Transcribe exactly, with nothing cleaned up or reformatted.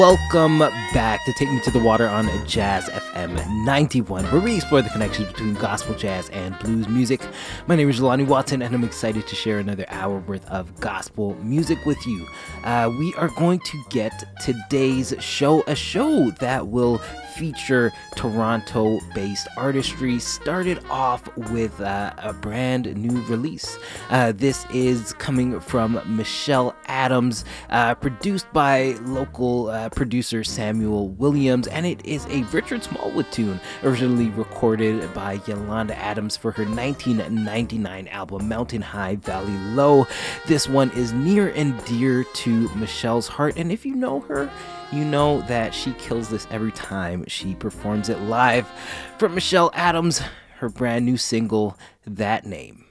Welcome back to Take Me to the Water on Jazz F M ninety-one, where we explore the connections between gospel, jazz, and blues music. My name is Jelani Watson, and I'm excited to share another hour worth of gospel music with you. Uh, we are going to get today's show, a show that will feature Toronto-based artistry, started off with uh, a brand new release. Uh, this is coming from Michelle Adams, uh, produced by local uh, producer Samuel Williams, and it is a Richard Smallwood tune, originally recorded by Yolanda Adams for her nineteen ninety-nine album Mountain High, Valley Low. This one is near and dear to Michelle's heart, and if you know her, you know that she kills this every time she performs it live. From Michelle Adams, her brand new single, That Name.